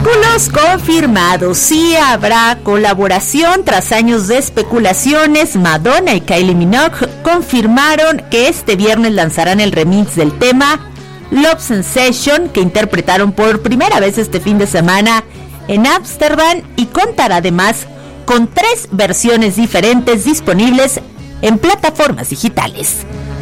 espectáculos confirmados. Sí habrá colaboración tras años de especulaciones. Madonna y Kylie Minogue confirmaron que este viernes lanzarán el remix del tema Love Sensation, que interpretaron por primera vez este fin de semana en Ámsterdam, y contará además con 3 versiones diferentes disponibles en plataformas digitales.